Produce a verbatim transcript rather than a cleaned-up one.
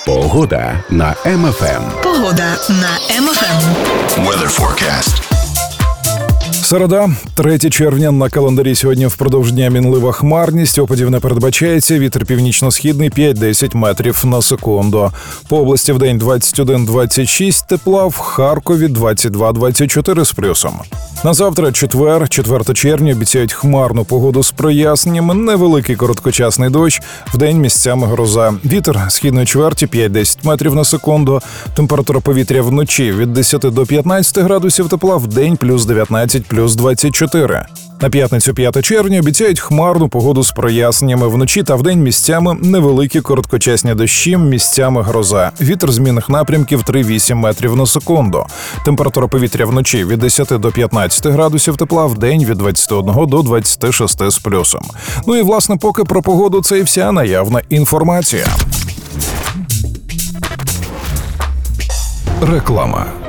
Погода на Ем Еф Ем. Погода на Ем Еф Ем. Weather forecast. Середа, третє червня, на календарі сьогодні впродовж дня мінлива хмарність, опадів не передбачається, вітер північно-східний п'ять-десять метрів на секунду. По області вдень двадцять один - двадцять шість тепла, в Харкові двадцять два - двадцять чотири з плюсом. На завтра, четвер, четверте червня, обіцяють хмарну погоду з проясненнями, невеликий короткочасний дощ, вдень місцями гроза. Вітер східної чверті п'ять-десять метрів на секунду, температура повітря вночі від десяти до п'ятнадцяти градусів тепла, вдень плюс дев'ятнадцять, плюс двадцять чотири. На п'ятницю, п'яте червня, обіцяють хмарну погоду з проясненнями, вночі та вдень місцями невеликі короткочасні дощі, місцями гроза. Вітер змінних напрямків три-вісім метрів на секунду. Температура повітря вночі від десяти до п'ятнадцяти градусів тепла, вдень від двадцяти одного до двадцяти шести з плюсом. Ну і, власне, поки про погоду це і вся наявна інформація. Реклама.